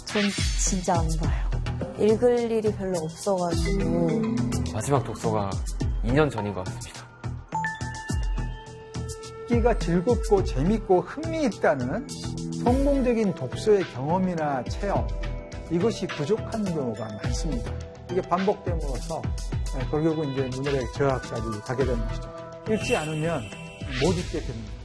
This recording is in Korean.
전 진짜 안 봐요. 읽을 일이 별로 없어가지고. 마지막 독서가 2년 전인 것 같습니다. 읽기가 즐겁고 재밌고 흥미있다는 성공적인 독서의 경험이나 체험, 이것이 부족한 경우가 많습니다. 이게 반복됨으로써 결국은 이제 문학의 저하까지 가게 되는 것이죠. 읽지 않으면 못 읽게 됩니다.